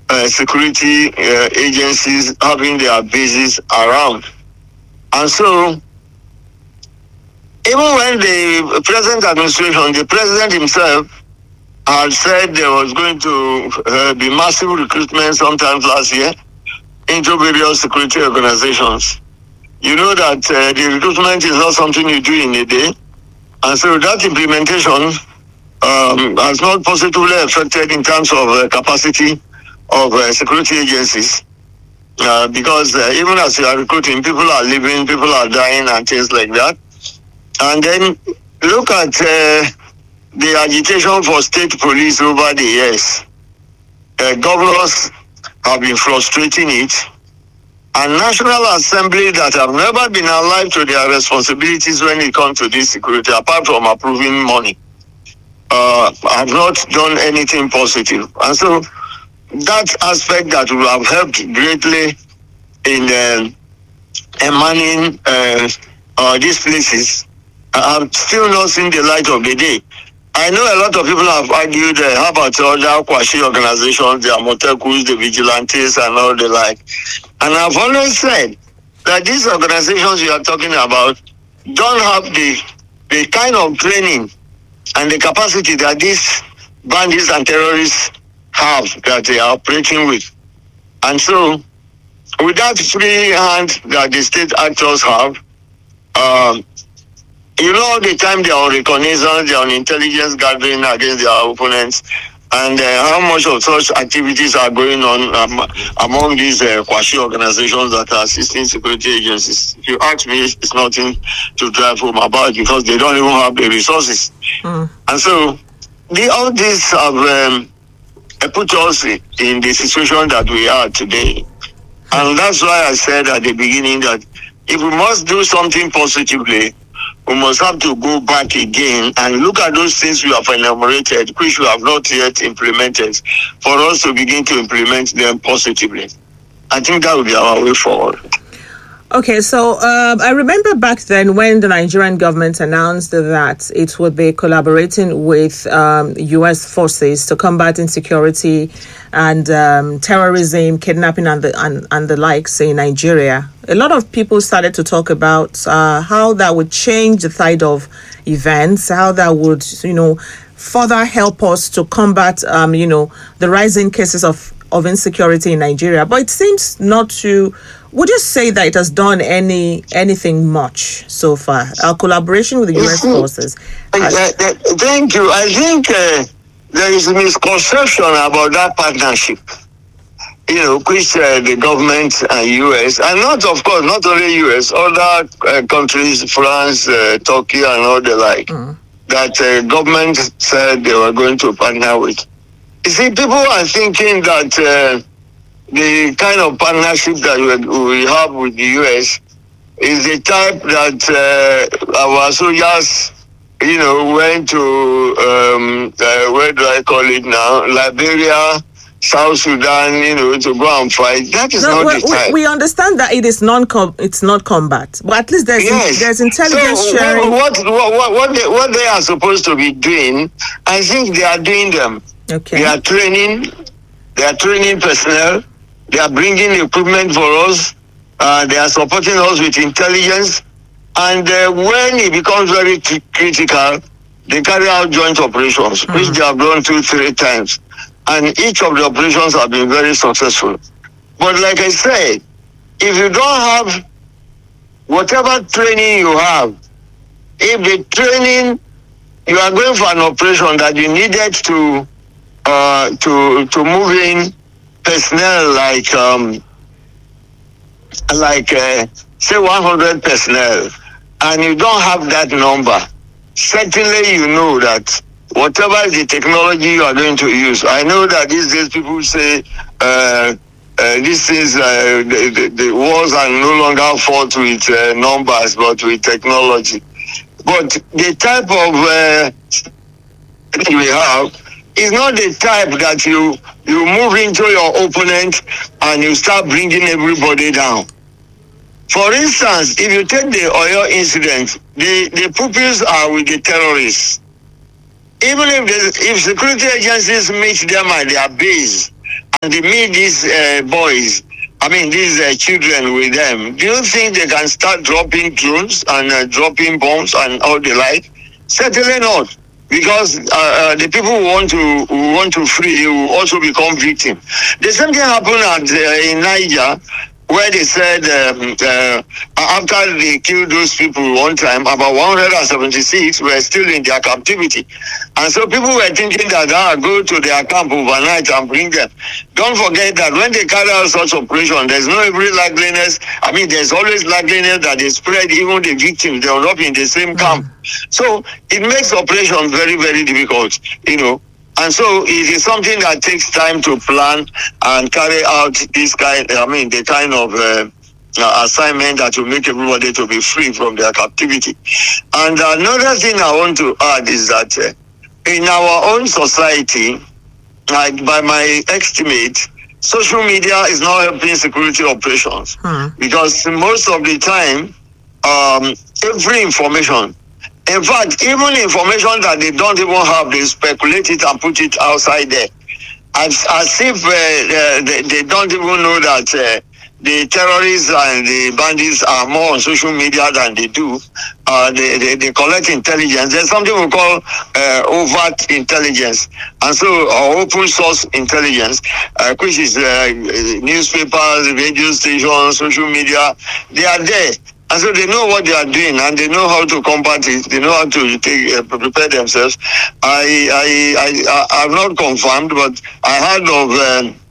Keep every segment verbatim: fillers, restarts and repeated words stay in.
uh, security uh, agencies having their bases around. And so, even when the present administration, the president himself had said there was going to uh, be massive recruitment sometimes last year into various security organizations. You know that uh, the recruitment is not something you do in a day. And so that implementation um, has not positively affected in terms of uh, capacity of uh, security agencies. Uh, because uh, even as you are recruiting, people are leaving, people are dying and things like that. And then look at uh, the agitation for state police over the years. Uh, governors have been frustrating it. And National Assembly that have never been alive to their responsibilities when it comes to this security, apart from approving money, uh, have not done anything positive. And so that aspect that will have helped greatly in uh, emanating uh, uh, these places, I have still not seen the light of the day. I know a lot of people have argued, uh, how about other Kwashi organizations, the Amotekus, the Vigilantes, and all the like. And I've always said that these organizations you are talking about don't have the, the kind of training and the capacity that these bandits and terrorists have that they are operating with. And so, with that free hand that the state actors have, um, you know, the time they are on reconnaissance, they are on intelligence gathering against their opponents, and uh, how much of such activities are going on um, among these uh, Kwashi organizations that are assisting security agencies. If you ask me, it's nothing to drive home about because they don't even have the resources. Mm. And so, the, all these have um, put us in the situation that we are today. And that's why I said at the beginning that if we must do something positively, we must have to go back again and look at those things we have enumerated, which we have not yet implemented, for us to begin to implement them positively. I think that will be our way forward. Okay, so uh, I remember back then when the Nigerian government announced that it would be collaborating with um, U S forces to combat insecurity and um, terrorism, kidnapping, and the and, and the likes in Nigeria. A lot of people started to talk about uh, how that would change the tide of events, how that would, you know, further help us to combat, um, you know, the rising cases of, of insecurity in Nigeria. But it seems not to. Would you say that it has done any anything much so far? Our collaboration with the U S forces. Has... Uh, uh, thank you. I think uh, there is a misconception about that partnership. You know, which uh, the government and U S, and not, of course, not only U S, other uh, countries, France, uh, Turkey, and all the like, mm. that uh, government said they were going to partner with. You see, people are thinking that uh, the kind of partnership that we have with the U S is the type that uh, our soldiers, you know, went to, um, uh, where do I call it now, Liberia, South Sudan, you know, to go and fight. That is no, not we, the type. We understand that it is non it's not combat, but at least there's yes. in, there's intelligence so sharing. What what what what they, what they are supposed to be doing, I think they are doing them. Okay. They are training. They are training personnel. They are bringing equipment for us. Uh, they are supporting us with intelligence. And uh, when it becomes very t- critical, they carry out joint operations, mm-hmm. which they have done two, three times. And each of the operations have been very successful. But like I said, if you don't have whatever training you have, if the training, you are going for an operation that you needed to uh, to to move in personnel like um, like uh, say one hundred personnel, and you don't have that number, certainly you know that whatever is the technology you are going to use. I know that these days people say uh, uh, this is uh, the, the, the wars are no longer fought with uh, numbers but with technology. But the type of uh, we have is not the type that you you move into your opponent and you start bringing everybody down. For instance, if you take the Oyo incident, the, the pupils are with the terrorists. Even if the, if security agencies meet them at their base and they meet these uh, boys, I mean, these uh, children with them, do you think they can start dropping drones and uh, dropping bombs and all the like? Certainly not. Because uh, uh, the people who want to who want to free will also become victims. The same thing happened at, uh, in Niger, where they said um, uh, after they killed those people one time, about one hundred seventy-six were still in their captivity. And so people were thinking that ah, go to their camp overnight and bring them. Don't forget that when they carry out such operation, there's no every likeliness. I mean, there's always likeliness that they spread even the victims. They are not in the same camp. So it makes operation very, very difficult, you know. And so it is something that takes time to plan and carry out this kind, I mean, the kind of uh, uh, assignment that will make everybody to be free from their captivity. And another thing I want to add is that uh, in our own society, like by my estimate, social media is not helping security operations. Hmm. Because most of the time, um, every information, in fact, even information that they don't even have, they speculate it and put it outside there. As, as if uh, uh, they, they don't even know that uh, the terrorists and the bandits are more on social media than they do. Uh, they, they, they collect intelligence. There's something we call uh, overt intelligence. And so uh, open source intelligence, uh, which is uh, newspapers, radio stations, social media, they are there. And so they know what they are doing, and they know how to combat it. They know how to take, uh, prepare themselves. I, I, I, I, I'm not confirmed, but I heard of um,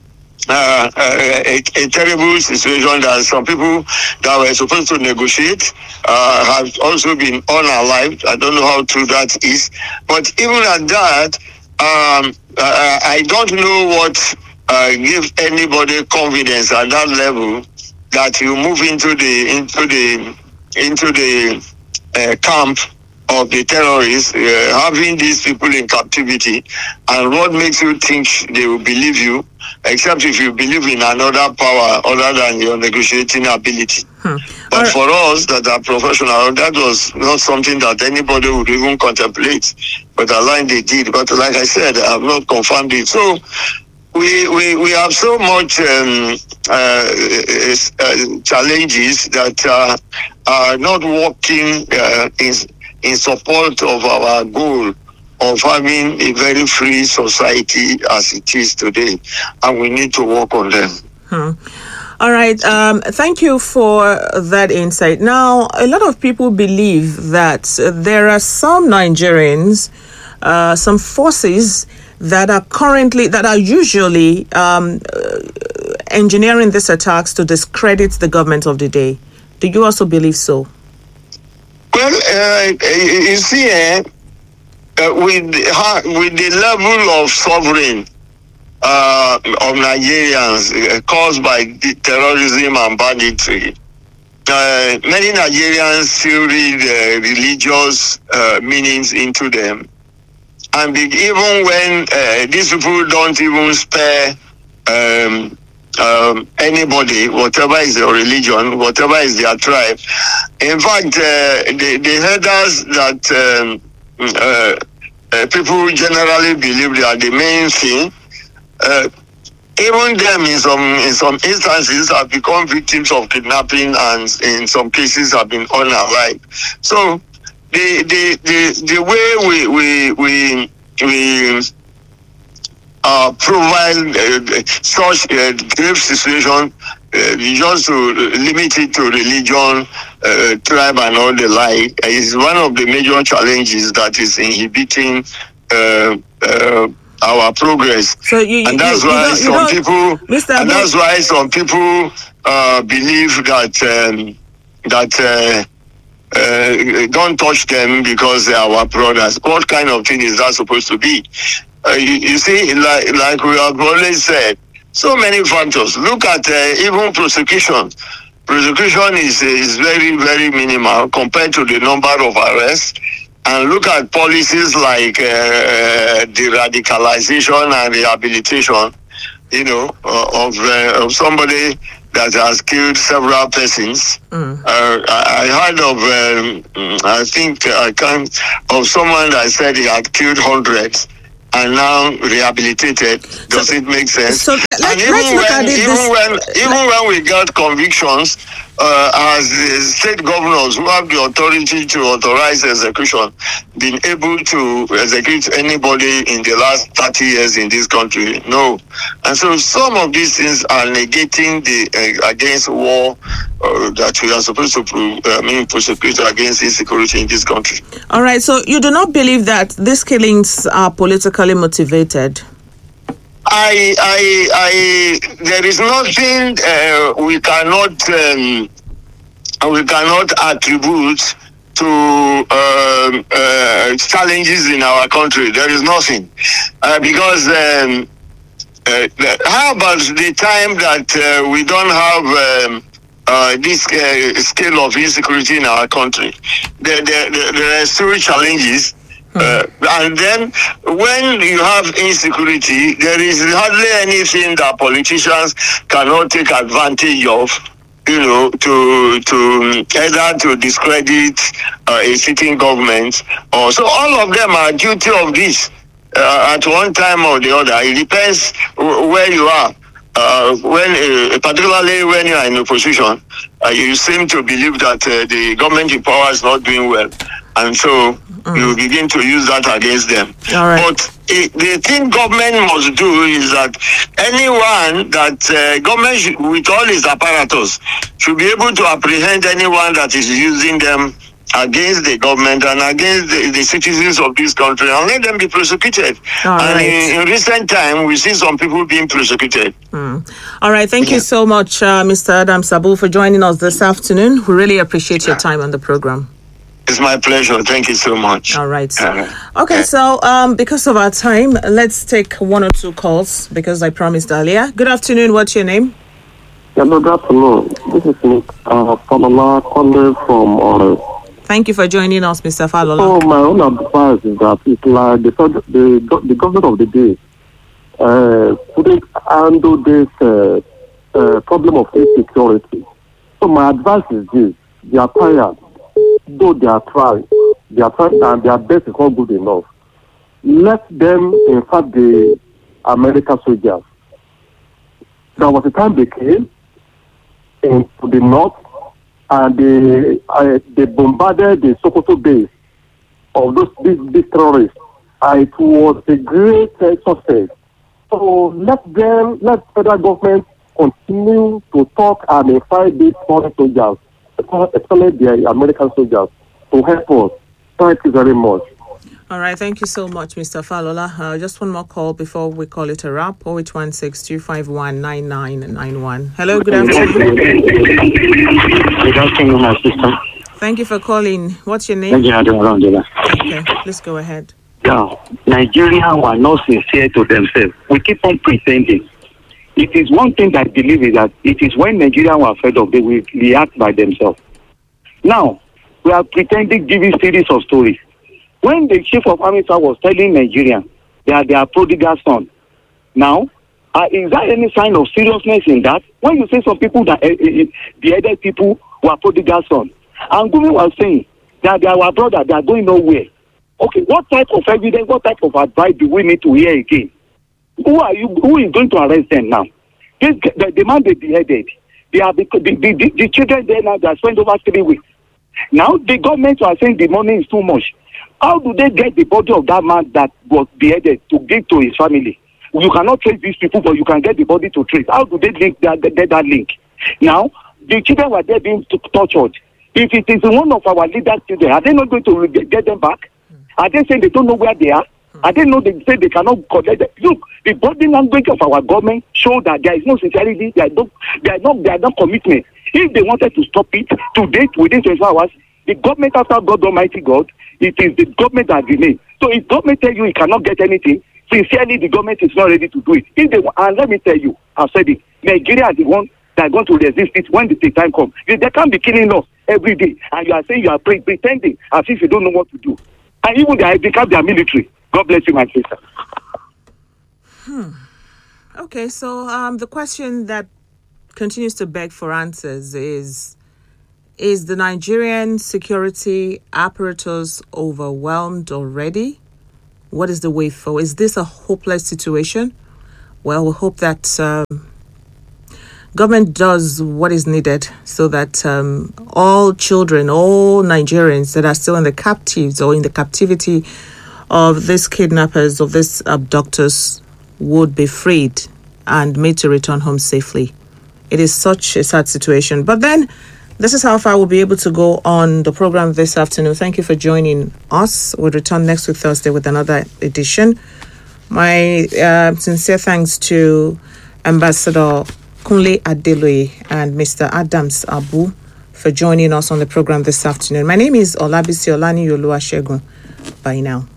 uh, a, a terrible situation that some people that were supposed to negotiate uh, have also been unalived. I don't know how true that is, but even at that, um, uh, I don't know what uh, gives anybody confidence at that level that you move into the into the into the uh, camp of the terrorists, uh, having these people in captivity, and what makes you think they will believe you, except if you believe in another power other than your negotiating ability. Hmm. But right. For us that are professional, that was not something that anybody would even contemplate. But the line they did. But like I said, I have not confirmed it. So We, we we have so much um, uh, uh, challenges that uh, are not working uh, in, in support of our goal of having a very free society as it is today, and we need to work on them. Hmm. All right. Um, thank you for that insight. Now, a lot of people believe that there are some Nigerians, uh, some forces that are currently, that are usually um, uh, engineering these attacks to discredit the government of the day. Do you also believe so? Well, uh, you see, uh, uh, with, uh, with the level of sovereign uh, of Nigerians uh, caused by the terrorism and banditry, uh, many Nigerians still read uh, religious uh, meanings into them. And even when uh, these people don't even spare um, um, anybody, whatever is their religion, whatever is their tribe. In fact, uh, the, the headers that um, uh, uh, people generally believe they are the main thing, uh, even them in some in some instances have become victims of kidnapping, and in some cases have been unalived. So the the the, the way we we we we uh, provide uh, such a grave situation, uh, just to limit it to religion, uh, tribe, and all the like, is one of the major challenges that is inhibiting uh, uh, our progress. So you, and that's you, why you some people, Mister and that's why some people uh, believe that um, that. Uh, Uh, don't touch them because they are our brothers. What kind of thing is that supposed to be? Uh, you, you see, like, like we have always said, so many factors. Look at uh, even prosecution. Prosecution is is very, very minimal compared to the number of arrests. And look at policies like uh, de-radicalization and rehabilitation, you know, uh, of, uh, of somebody that has killed several persons. Mm. Uh, I, I heard of, um, I think I can, of someone that said he had killed hundreds, and now rehabilitated. Does so, it make sense? So let, and even let's look when, at it even this, when even when we got convictions, uh, as the state governors who have the authority to authorize execution, been able to execute anybody in the last thirty years in this country? No. And so some of these things are negating the uh, against war uh, that we are supposed to pro- uh, I mean, prosecute against insecurity in this country. All right. So you do not believe that these killings are politically motivated? I, I, I, there is nothing uh, we cannot, um, we cannot attribute to uh, uh, challenges in our country. There is nothing, uh, because um, uh, how about the time that uh, we don't have um, uh, this uh, scale of insecurity in our country? There, there, there, there are still challenges. Uh, and then when you have insecurity, there is hardly anything that politicians cannot take advantage of, you know, to to either to discredit uh, a sitting government, or so all of them are guilty of this uh, at one time or the other. It depends w- where you are. Uh, when uh, particularly when you are in opposition, uh, you seem to believe that uh, the government in power is not doing well, and so mm. you begin to use that against them. All right. But it, the thing government must do is that anyone that uh, government should, with all its apparatus should be able to apprehend anyone that is using them against the government and against the, the citizens of this country, and let them be prosecuted. All and right. in, in recent time, we see some people being prosecuted. Mm. All right. Thank yeah. you so much, uh, Mister Adams Abu, for joining us this afternoon. We really appreciate your time on the program. It's my pleasure. Thank you so much. All right. Uh, okay, so um, because of our time, let's take one or two calls because I promised earlier. Good afternoon. What's your name? Hello, good afternoon. This is Nick uh, Falola calling from Ore. Thank you for joining us, Mister Falola. So my own advice is that it's like the the, the government of the day uh, couldn't handle this uh, uh, problem of insecurity. So my advice is this: they are tired, though they are trying, they are trying, and their best is not good enough. Let them, in fact, the American soldiers. There was a time they came into the north, and they uh, they bombarded the Sokoto base of those these, these terrorists. And it was a great uh, success. So let them, let federal government continue to talk and fight these foreign soldiers, especially the American soldiers, to help us. Thank you very much. All right, thank you so much, Mister Falola. Uh, just one more call before we call it a wrap. oh eight one six, two five one, nine nine nine one. Hello, good afternoon. Good afternoon, my sister. Thank you for calling. What's your name? Okay, please go ahead. Yeah, Nigerians are not sincere to themselves. We keep on pretending. It is one thing that I believe is that it is when Nigerians are fed up, they will react by themselves. Now, we are pretending, giving series of stories. When the chief of army staff was telling Nigerians that they are prodigal son, now, uh, is there any sign of seriousness in that? When you say some people that uh, uh, the other people were prodigal son, and Gumi was saying that they are our brother, they are going nowhere. Okay, what type of evidence, what type of advice do we need to hear again? Who are you? Who is going to arrest them now? This, the, the man they beheaded, they are the, the, the, the children there now, they are spent over three weeks. Now the government are saying the money is too much. How do they get the body of that man that was beheaded to give to his family? You cannot trace these people, but you can get the body to trace. How do they link that, that, that link? Now, the children were there being t- tortured. If it is one of our leaders' children, are they not going to get them back? Are they saying they don't know where they are? Are they know they say they cannot collect them? Look, the body language of our government show that there is no sincerity, there is no, there is no, there is no commitment. If they wanted to stop it to date within twenty-four hours, the government after God Almighty God, it is the government that remains. So if government tell you it cannot get anything, sincerely the government is not ready to do it. If they and let me tell you, I've said it, Nigeria are the one that are going to resist it when the time comes. They, they can't be killing us every day, and you are saying you are pre- pretending as if you don't know what to do. And even they have become their military. God bless you, my sister. Hmm. Okay, so um, the question that continues to beg for answers is, is the Nigerian security apparatus overwhelmed already What is the way forward? Is this a hopeless situation? Well, we hope that um, government does what is needed so that um, all children, all Nigerians that are still in the captives or in the captivity of these kidnappers, of these abductors, would be freed and made to return home safely. It is such a sad situation. But then, this is how far we'll be able to go on the program this afternoon. Thank you for joining us. We'll return next week, Thursday, with another edition. My uh, sincere thanks to Ambassador Kunle Adeloye and Mister Adams Abu for joining us on the program this afternoon. My name is Olabisi Olani Yoluwasegun. Bye now.